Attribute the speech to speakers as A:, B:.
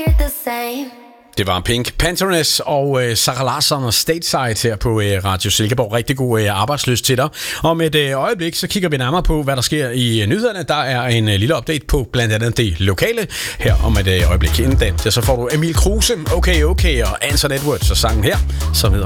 A: Det var Pink Pantheress og Sara Larsson og Stateside her på Radio Silkeborg. Rigtig god arbejdsløst til dig. Om et øjeblik, så kigger vi nærmere på, hvad der sker i nyhederne. Der er en lille update på blandt andet det lokale her om et øjeblik. Inden den, så får du Emil Kruse, Okay, og Anson Edwards og sangen her, som hedder